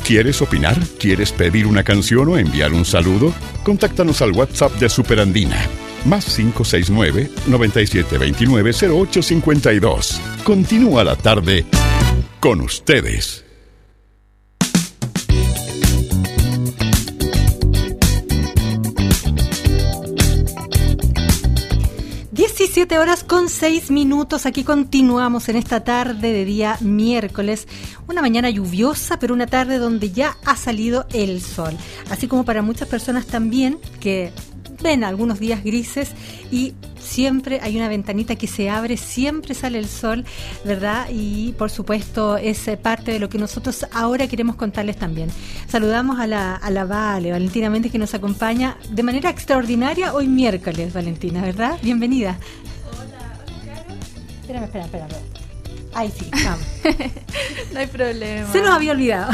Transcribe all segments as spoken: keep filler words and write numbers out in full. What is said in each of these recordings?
¿Quieres opinar? ¿Quieres pedir una canción o enviar un saludo? Contáctanos al WhatsApp de Superandina. Más cinco seis nueve, nueve siete dos nueve, cero ocho cinco dos. Continúa la tarde con ustedes. diecisiete horas con seis minutos, aquí continuamos en esta tarde de día miércoles, una mañana lluviosa, pero una tarde donde ya ha salido el sol, así como para muchas personas también que ven algunos días grises y siempre hay una ventanita que se abre, siempre sale el sol, ¿verdad? Y por supuesto es parte de lo que nosotros ahora queremos contarles también. Saludamos a la, a la Vale, Valentina Méndez, que nos acompaña de manera extraordinaria hoy miércoles, Valentina, ¿verdad? Bienvenida. Hola, Caro. Espérame, espérame, espérame. Ahí sí, vamos. No hay problema. Se nos había olvidado.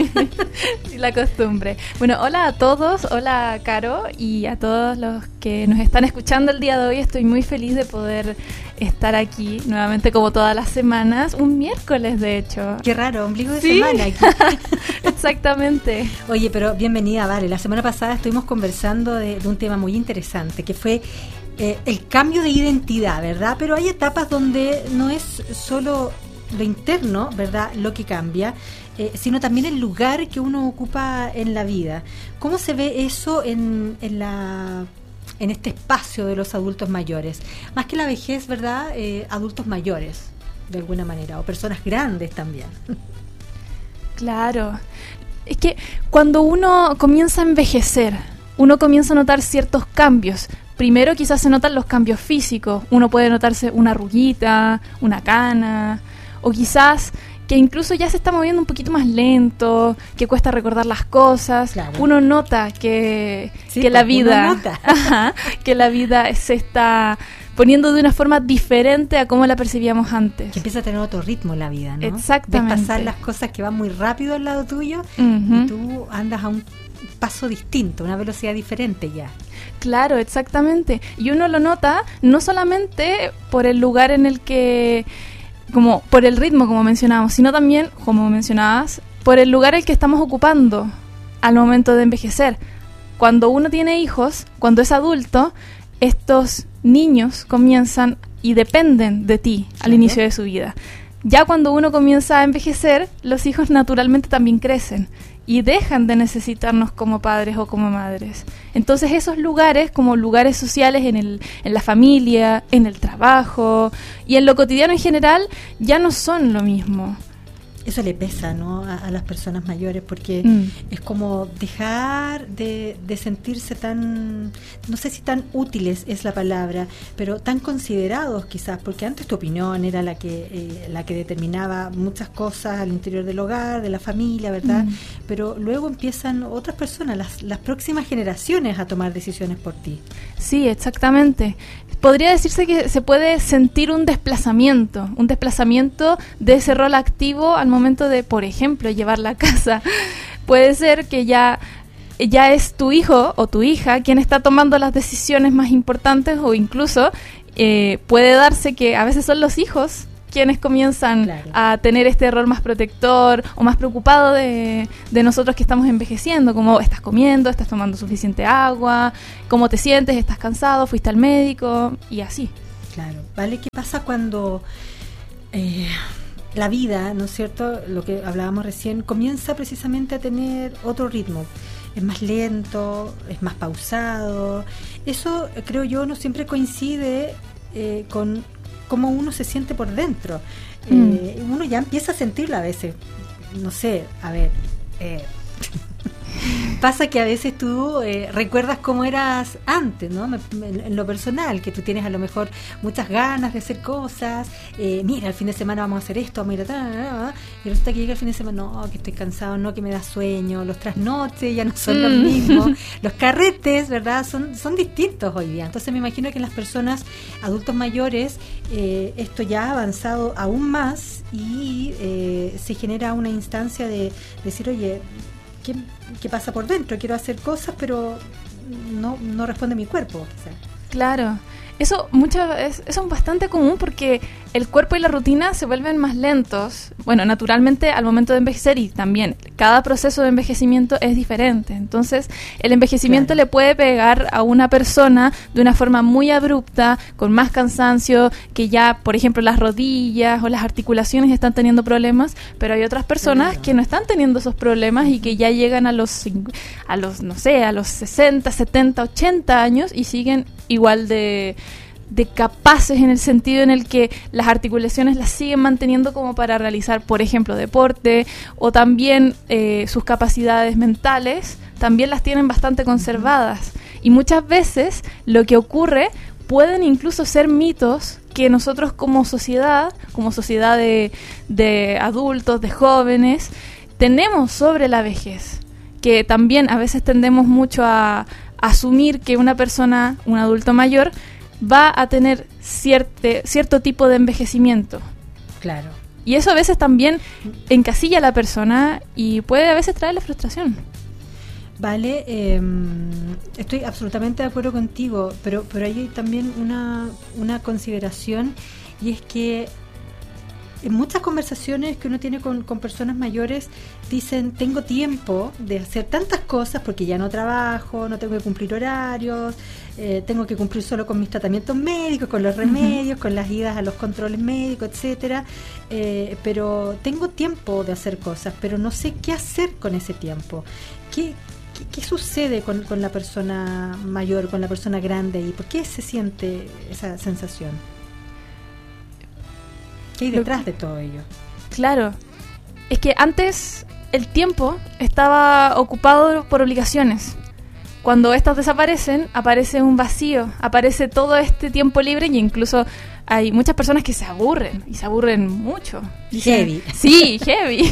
La costumbre. Bueno, hola a todos, hola Caro y a todos los que nos están escuchando el día de hoy. Estoy muy feliz de poder estar aquí nuevamente como todas las semanas, un miércoles de hecho. Qué raro, ombligo de ¿Sí? semana aquí. Exactamente. Oye, pero bienvenida, Vale. La semana pasada estuvimos conversando de, de un tema muy interesante que fue Eh, el cambio de identidad, ¿verdad? Pero hay etapas donde no es solo lo interno, ¿verdad?, lo que cambia, eh, sino también el lugar que uno ocupa en la vida. ¿Cómo se ve eso en, en la en este espacio de los adultos mayores? Más que la vejez, ¿verdad?, eh, adultos mayores, de alguna manera, o personas grandes también. Claro. Es que cuando uno comienza a envejecer, uno comienza a notar ciertos cambios. Primero quizás se notan los cambios físicos, uno puede notarse una arruguita, una cana, o quizás que incluso ya se está moviendo un poquito más lento, que cuesta recordar las cosas. Claro. Uno nota que, sí, que la vida, nota. Ajá, que la vida se está poniendo de una forma diferente a cómo la percibíamos antes. Que empieza a tener otro ritmo la vida, ¿no? Exactamente. Ves pasar las cosas que van muy rápido al lado tuyo, uh-huh, y tú andas a un paso distinto, una velocidad diferente ya. Claro, exactamente. Y uno lo nota no solamente por el lugar en el que, como por el ritmo, como mencionábamos, sino también, como mencionabas, por el lugar el que estamos ocupando al momento de envejecer. Cuando uno tiene hijos, cuando es adulto, estos niños comienzan y dependen de ti al Claro. inicio de su vida. Ya cuando uno comienza a envejecer, los hijos naturalmente también crecen y dejan de necesitarnos como padres o como madres. Entonces esos lugares, como lugares sociales en el, en la familia, en el trabajo y en lo cotidiano en general, ya no son lo mismo. Eso le pesa, ¿no?, a, a las personas mayores, porque mm. es como dejar de, de sentirse tan, no sé si tan útiles es la palabra, pero tan considerados quizás, porque antes tu opinión era la que eh, la que determinaba muchas cosas al interior del hogar, de la familia, ¿verdad? Mm. Pero luego empiezan otras personas, las, las próximas generaciones, a tomar decisiones por ti. Sí, exactamente. Podría decirse que se puede sentir un desplazamiento, un desplazamiento de ese rol activo al momento de, por ejemplo, llevar la casa. Puede ser que ya, ya es tu hijo o tu hija quien está tomando las decisiones más importantes, o incluso eh, puede darse que a veces son los hijos quienes comienzan claro. a tener este rol más protector o más preocupado de, de nosotros que estamos envejeciendo, como estás comiendo, estás tomando suficiente agua, cómo te sientes, estás cansado, fuiste al médico y así. Claro, ¿vale? ¿Qué pasa cuando eh, la vida, ¿no es cierto?, lo que hablábamos recién, comienza precisamente a tener otro ritmo? Es más lento, es más pausado. Eso, creo yo, no siempre coincide eh, con cómo uno se siente por dentro. Mm. Eh, uno ya empieza a sentirlo a veces. No sé, a ver... Eh, pasa que a veces tú eh, recuerdas cómo eras antes, ¿no? En, en lo personal, que tú tienes a lo mejor muchas ganas de hacer cosas. Eh, mira, el fin de semana vamos a hacer esto, vamos a ir a tal, y resulta que llega el fin de semana, no, que estoy cansado, no, que me da sueño, los trasnoches ya no son mm. los mismos, los carretes, ¿verdad?, son, son distintos hoy día. Entonces me imagino que en las personas, adultos mayores, eh, esto ya ha avanzado aún más y eh, se genera una instancia de decir, oye, ¿Qué, ¿qué pasa por dentro? Quiero hacer cosas, pero no, no responde mi cuerpo, quizás. Claro, Eso muchas veces, eso es bastante común porque el cuerpo y la rutina se vuelven más lentos. Bueno, naturalmente al momento de envejecer, y también cada proceso de envejecimiento es diferente. Entonces, el envejecimiento claro. le puede pegar a una persona de una forma muy abrupta, con más cansancio, que ya, por ejemplo, las rodillas o las articulaciones están teniendo problemas, pero hay otras personas claro. que no están teniendo esos problemas y que ya llegan a los, a los, no sé, a los sesenta, setenta, ochenta años y siguen igual de... de capaces en el sentido en el que las articulaciones las siguen manteniendo como para realizar, por ejemplo, deporte, o también eh, sus capacidades mentales también las tienen bastante conservadas. Y muchas veces lo que ocurre pueden incluso ser mitos que nosotros como sociedad, como sociedad de, de adultos, de jóvenes, tenemos sobre la vejez, que también a veces tendemos mucho a, a asumir que una persona, un adulto mayor, va a tener cierte, cierto tipo de envejecimiento. Claro. Y eso a veces también encasilla a la persona y puede a veces traerle frustración. Vale, eh, estoy absolutamente de acuerdo contigo, pero, pero hay también una, una consideración, y es que en muchas conversaciones que uno tiene con, con personas mayores dicen, tengo tiempo de hacer tantas cosas porque ya no trabajo, no tengo que cumplir horarios, eh, tengo que cumplir solo con mis tratamientos médicos, con los remedios, uh-huh. con las idas a los controles médicos, etcétera, eh, pero tengo tiempo de hacer cosas, pero no sé qué hacer con ese tiempo. ¿Qué, qué, qué sucede con, con la persona mayor, con la persona grande y por qué se siente esa sensación? ¿Qué hay detrás de todo ello? Claro, es que antes el tiempo estaba ocupado por obligaciones. Cuando estas desaparecen, aparece un vacío, aparece todo este tiempo libre, y incluso hay muchas personas que se aburren, y se aburren mucho. Dicen, heavy. Sí, heavy.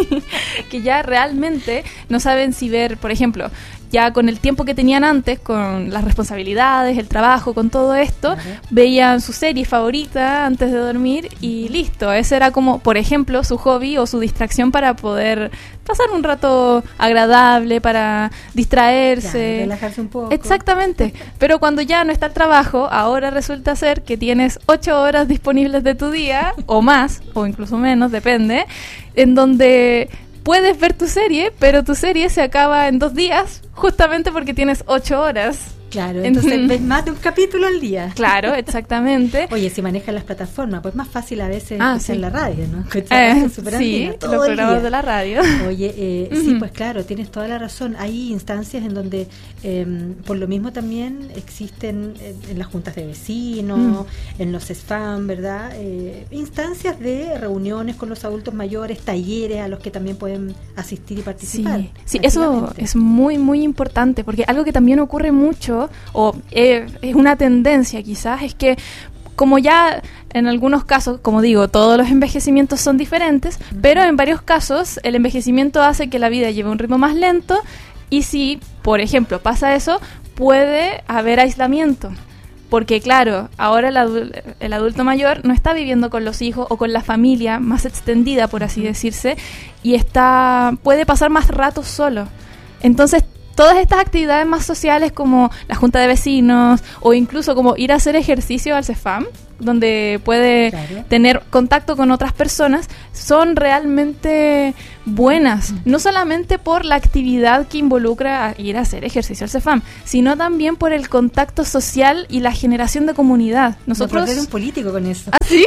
Que ya realmente no saben si ver, por ejemplo, ya con el tiempo que tenían antes, con las responsabilidades, el trabajo, con todo esto, uh-huh. veían su serie favorita antes de dormir y listo. Ese era como, por ejemplo, su hobby o su distracción para poder pasar un rato agradable, para distraerse. Claro, relajarse un poco. Exactamente. Pero cuando ya no está el trabajo, ahora resulta ser que tienes ocho horas disponibles de tu día, o más, o incluso menos, depende, en donde puedes ver tu serie, pero tu serie se acaba en dos días, justamente porque tienes ocho horas. Claro, entonces ves más de un capítulo al día. Claro, exactamente. Oye, si manejas las plataformas, pues más fácil a veces ah, escuchar sí. la radio, ¿no? Escuchar eh, Superandina, sí, todo los el programas día. de la radio. Oye, eh, uh-huh. sí, pues claro, tienes toda la razón. Hay instancias en donde, eh, por lo mismo también existen en, en las juntas de vecinos, mm. en los S F A M, ¿verdad? Eh, instancias de reuniones con los adultos mayores, talleres a los que también pueden asistir y participar. Sí, sí, eso es muy, muy importante, porque algo que también ocurre mucho, o eh, es una tendencia quizás, es que como ya en algunos casos, como digo, todos los envejecimientos son diferentes, uh-huh. pero en varios casos el envejecimiento hace que la vida lleve un ritmo más lento, y si, por ejemplo, pasa eso, puede haber aislamiento. Porque claro, ahora el, adul- el adulto mayor no está viviendo con los hijos o con la familia más extendida, por así uh-huh. decirse, y está puede pasar más rato solo. Entonces, todas estas actividades más sociales como la junta de vecinos o incluso como ir a hacer ejercicio al C E F A M, donde puede claro. tener contacto con otras personas, son realmente buenas, mm. no solamente por la actividad que involucra a ir a hacer ejercicio al C E F A M, sino también por el contacto social y la generación de comunidad. Nosotros... Me acordé de un político con eso. ¿Ah, sí?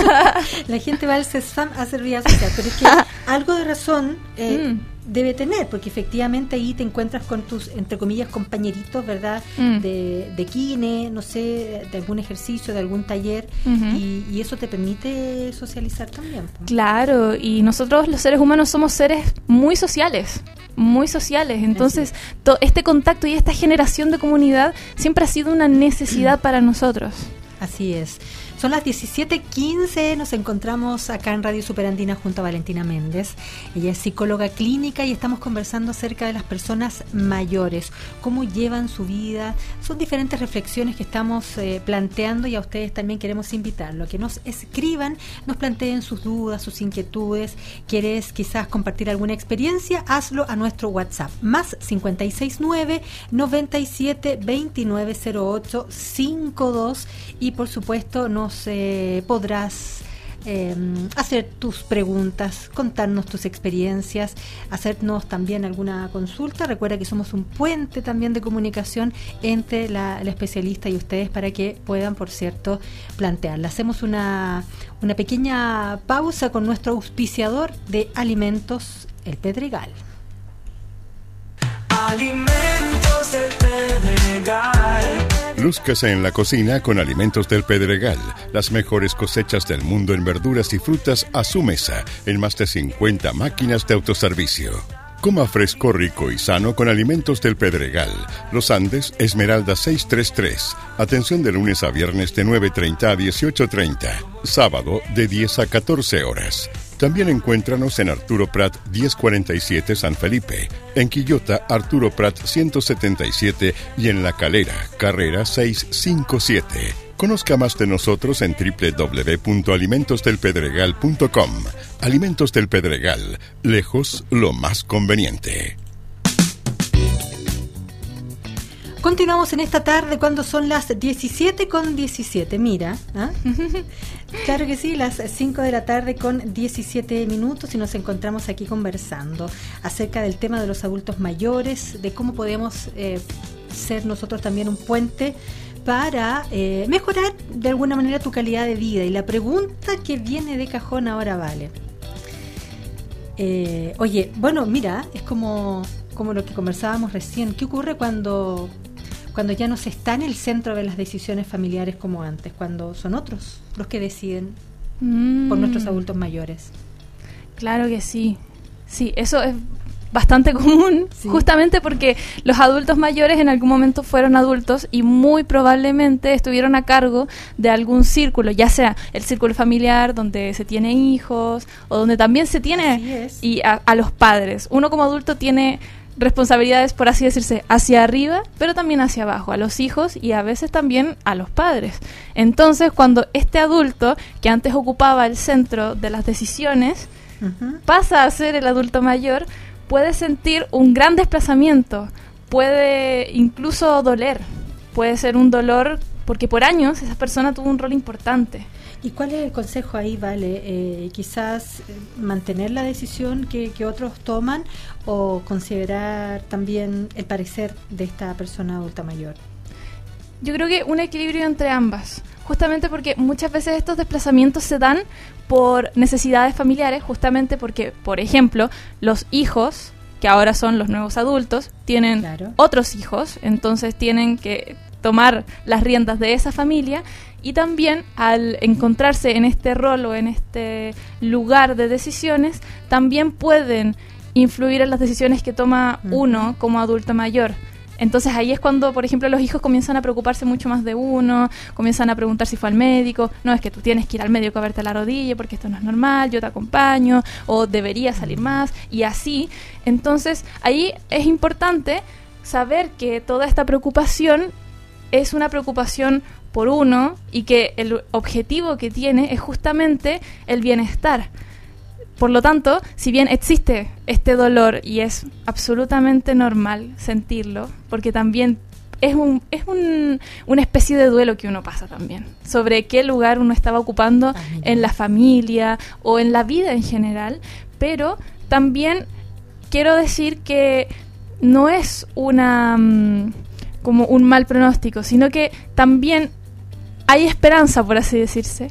La gente va al C E F A M a hacer vida social, pero es que algo de razón... Eh, mm. debe tener, porque efectivamente ahí te encuentras con tus, entre comillas, compañeritos, ¿verdad? Mm. De, de kine, no sé, de algún ejercicio, de algún taller, uh-huh. y, y eso te permite socializar también. Claro, y nosotros los seres humanos somos seres muy sociales, muy sociales, entonces to, este contacto y esta generación de comunidad siempre ha sido una necesidad para nosotros. Así es. Son las diecisiete quince, nos encontramos acá en Radio Superandina junto a Valentina Méndez. Ella es psicóloga clínica y estamos conversando acerca de las personas mayores, cómo llevan su vida. Son diferentes reflexiones que estamos eh, planteando y a ustedes también queremos invitarlo a que nos escriban, nos planteen sus dudas, sus inquietudes. ¿Quieres quizás compartir alguna experiencia? Hazlo a nuestro WhatsApp, más cinco seis nueve, nueve siete, dos nueve cero ocho, cinco dos, y por supuesto nos eh, podrás eh, hacer tus preguntas, contarnos tus experiencias, hacernos también alguna consulta. Recuerda que somos un puente también de comunicación entre la, la especialista y ustedes para que puedan, por cierto, plantearla. Hacemos una, una pequeña pausa con nuestro auspiciador de Alimentos El Pedregal. Alimentos del Pedregal. Lúzcase en la cocina con Alimentos del Pedregal. Las mejores cosechas del mundo en verduras y frutas a su mesa, en más de cincuenta máquinas de autoservicio. Coma fresco, rico y sano con Alimentos del Pedregal. Los Andes, Esmeralda seiscientos treinta y tres. Atención de lunes a viernes de nueve treinta a dieciocho treinta. Sábado de diez a catorce horas. También encuéntranos en Arturo Prat diez cuarenta y siete San Felipe, en Quillota Arturo Prat ciento setenta y siete y en La Calera, Carrera seiscientos cincuenta y siete. Conozca más de nosotros en doble u doble u doble u punto alimentos del pedregal punto com. Alimentos del Pedregal, lejos lo más conveniente. Continuamos en esta tarde cuando son las diecisiete con diecisiete. Mira, ¿ah? Claro que sí, las cinco de la tarde con diecisiete minutos y nos encontramos aquí conversando acerca del tema de los adultos mayores, de cómo podemos eh, ser nosotros también un puente para eh, mejorar de alguna manera tu calidad de vida. Y la pregunta que viene de cajón ahora, Vale. Eh, oye, bueno, mira, es como, como lo que conversábamos recién. ¿Qué ocurre cuando... cuando ya no se está en el centro de las decisiones familiares como antes, cuando son otros los que deciden mm. por nuestros adultos mayores? Claro que sí, sí, eso es bastante común, sí. Justamente porque los adultos mayores en algún momento fueron adultos y muy probablemente estuvieron a cargo de algún círculo, ya sea el círculo familiar donde se tiene hijos o donde también se tiene y a, a los padres. Uno como adulto tiene responsabilidades, por así decirse, hacia arriba, pero también hacia abajo, a los hijos y a veces también a los padres. Entonces, cuando este adulto, que antes ocupaba el centro de las decisiones, uh-huh. pasa a ser el adulto mayor, puede sentir un gran desplazamiento, puede incluso doler, puede ser un dolor porque por años esa persona tuvo un rol importante. ¿Y cuál es el consejo ahí, Vale? Eh, quizás mantener la decisión que, que otros toman o considerar también el parecer de esta persona adulta mayor. Yo creo que un equilibrio entre ambas, justamente porque muchas veces estos desplazamientos se dan por necesidades familiares, justamente porque, por ejemplo, los hijos, que ahora son los nuevos adultos, tienen claro. otros hijos, entonces tienen que tomar las riendas de esa familia. Y también al encontrarse en este rol o en este lugar de decisiones, también pueden influir en las decisiones que toma uh-huh. uno como adulto mayor. Entonces ahí es cuando, por ejemplo, los hijos comienzan a preocuparse mucho más de uno, comienzan a preguntar si fue al médico, no, es que tú tienes que ir al médico a verte la rodilla porque esto no es normal, yo te acompaño, o deberías salir más, y así. Entonces ahí es importante saber que toda esta preocupación es una preocupación por uno y que el objetivo que tiene es justamente el bienestar. Por lo tanto, si bien existe este dolor y es absolutamente normal sentirlo, porque también es un es un, una especie de duelo que uno pasa también, sobre qué lugar uno estaba ocupando en la familia o en la vida en general, pero también quiero decir que no es una como un mal pronóstico, sino que también hay esperanza, por así decirse.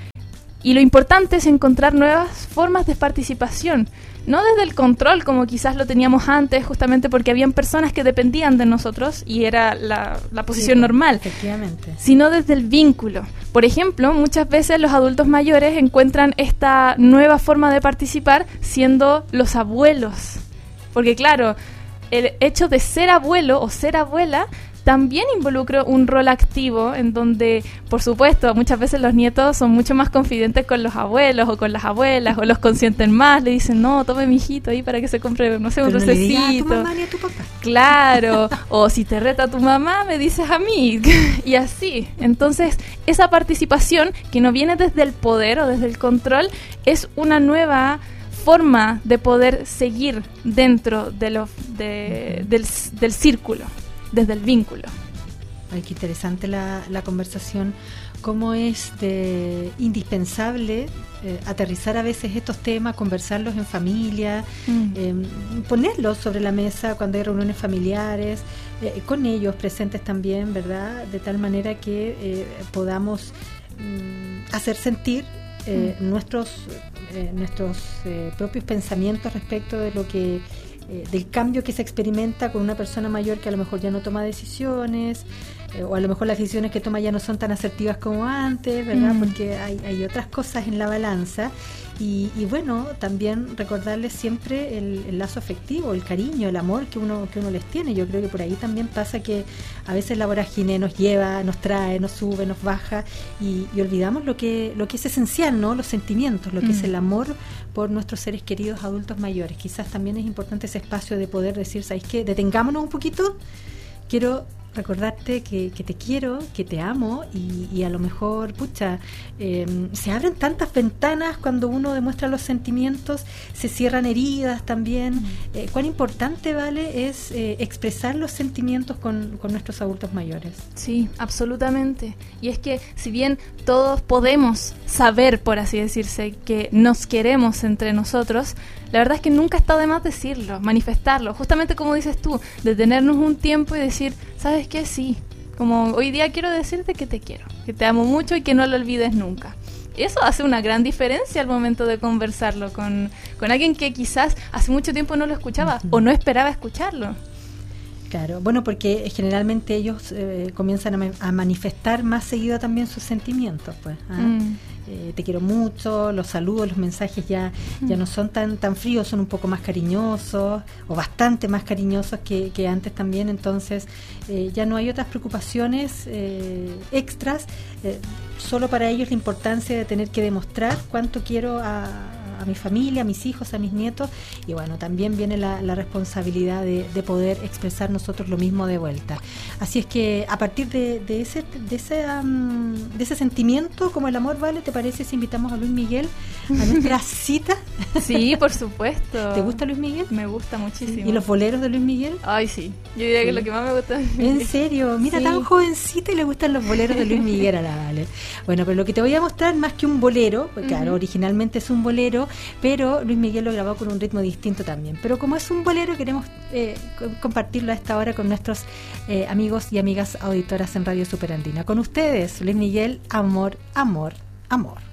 Y lo importante es encontrar nuevas formas de participación, no desde el control como quizás lo teníamos antes, justamente porque habían personas que dependían de nosotros y era la, la posición sí, normal, efectivamente. Sino desde el vínculo. Por ejemplo, muchas veces los adultos mayores encuentran esta nueva forma de participar siendo los abuelos, porque claro, el hecho de ser abuelo o ser abuela también involucra un rol activo en donde, por supuesto, muchas veces los nietos son mucho más confidentes con los abuelos o con las abuelas, o los consienten más, le dicen, no, tome mi hijito ahí para que se compre, no sé, un Pero no le digas a tu dulcecito. mamá ni a tu papá. Claro, o si te reta tu mamá, me dices a mí, y así. Entonces, esa participación que no viene desde el poder o desde el control, es una nueva forma de poder seguir dentro de lo, de, del, del círculo, desde el vínculo. Ay, qué interesante la, la conversación. Cómo es de indispensable eh, aterrizar a veces estos temas, conversarlos en familia, mm. eh, ponerlos sobre la mesa cuando hay reuniones familiares, eh, con ellos presentes también, ¿verdad? De tal manera que eh, podamos mm, hacer sentir eh, mm. nuestros, eh, nuestros eh, propios pensamientos respecto de lo que eh, del cambio que se experimenta con una persona mayor que a lo mejor ya no toma decisiones, eh, o a lo mejor las decisiones que toma ya no son tan asertivas como antes, ¿verdad? Mm. Porque hay, hay otras cosas en la balanza. Y, y bueno, también recordarles siempre el, el lazo afectivo, el cariño, el amor que uno que uno les tiene. Yo creo que por ahí también pasa que a veces la vorágine nos lleva, nos trae, nos sube, nos baja, y, y olvidamos lo que lo que es esencial, ¿no? Los sentimientos, lo que mm. es el amor por nuestros seres queridos adultos mayores. Quizás también es importante ese espacio de poder decir, ¿sabes qué? Detengámonos un poquito, quiero recordarte que, que te quiero, que te amo, y, y a lo mejor, pucha, eh, se abren tantas ventanas cuando uno demuestra los sentimientos, se cierran heridas también. Mm. Eh, cuán importante, ¿vale?, es eh, expresar los sentimientos con, con nuestros adultos mayores. Sí, absolutamente. Y es que si bien todos podemos saber, por así decirse, que nos queremos entre nosotros, la verdad es que nunca está de más decirlo, manifestarlo, justamente como dices tú, detenernos un tiempo y decir, ¿sabes qué? Sí, como hoy día quiero decirte que te quiero, que te amo mucho y que no lo olvides nunca. Eso hace una gran diferencia al momento de conversarlo con, con alguien que quizás hace mucho tiempo no lo escuchaba uh-huh. o no esperaba escucharlo. Claro, bueno, porque generalmente ellos eh, comienzan a, me- a manifestar más seguido también sus sentimientos, pues. ¿ah? Mm. Eh, te quiero mucho, los saludos, los mensajes ya, mm. ya no son tan tan fríos, son un poco más cariñosos, o bastante más cariñosos que, que antes también. Entonces eh, ya no hay otras preocupaciones eh, extras, eh, solo para ellos la importancia de tener que demostrar cuánto quiero a a mi familia, a mis hijos, a mis nietos, y bueno, también viene la, la responsabilidad de, de poder expresar nosotros lo mismo de vuelta. Así es que a partir de, de ese de ese, um, de ese sentimiento como el amor, ¿vale? ¿Te parece si invitamos a Luis Miguel a nuestra cita? Sí, por supuesto. ¿Te gusta Luis Miguel? Me gusta muchísimo. ¿Y los boleros de Luis Miguel? Ay, sí. Yo diría sí. que es lo que más me gusta. ¿En serio? Mira, sí. Tan jovencita y le gustan los boleros de Luis Miguel a la Vale. Bueno, pero lo que te voy a mostrar, más que un bolero, pues claro, uh-huh. originalmente es un bolero, pero Luis Miguel lo grabó con un ritmo distinto también. Pero como es un bolero, queremos eh, compartirlo a esta hora con nuestros eh, amigos y amigas auditoras en Radio Superandina. Con ustedes, Luis Miguel, Amor, Amor, Amor.